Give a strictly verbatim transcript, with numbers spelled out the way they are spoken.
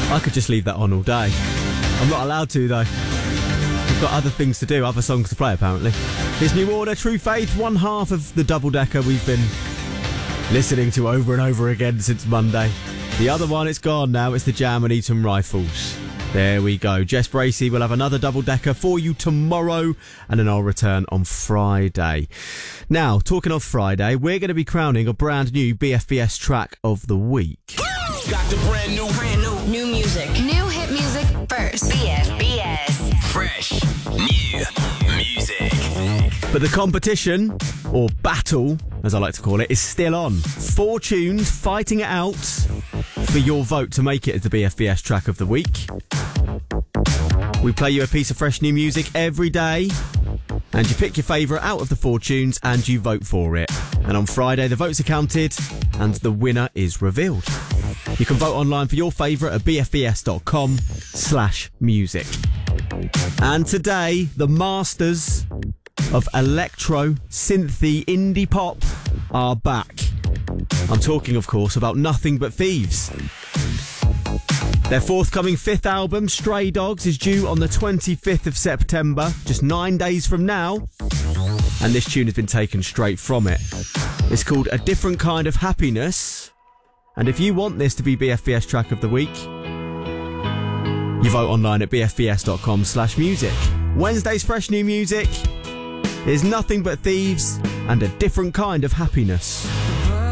I could just leave that on all day. I'm not allowed to, though. We've got other things to do, other songs to play, apparently. Here's New Order, True Faith, one half of the double-decker we've been listening to over and over again since Monday. The other one, it's gone now. It's the Jam and Eton Rifles. There we go. Jess Bracey will have another double-decker for you tomorrow, and then I'll return on Friday. Now, talking of Friday, we're going to be crowning a brand new B F B S track of the week. Got the brand new, brand new, new music. New hit music first. B F B S. Fresh, new music. But the competition, or battle, as I like to call it, is still on. Four tunes fighting it out for your vote to make it as the B F B S track of the week. We play you a piece of fresh new music every day, and you pick your favourite out of the four tunes and you vote for it. And on Friday, the votes are counted and the winner is revealed. You can vote online for your favourite at bfbs.com slash music. And today, the masters of electro, synthy, indie pop are back. I'm talking, of course, about Nothing But Thieves. Their forthcoming fifth album, Stray Dogs, is due on the twenty-fifth of September, just nine days from now. And this tune has been taken straight from it. It's called A Different Kind of Happiness. And if you want this to be B F B S track of the week, you vote online at bfbs.com slash music. Wednesday's fresh new music is Nothing But Thieves and A Different Kind of Happiness.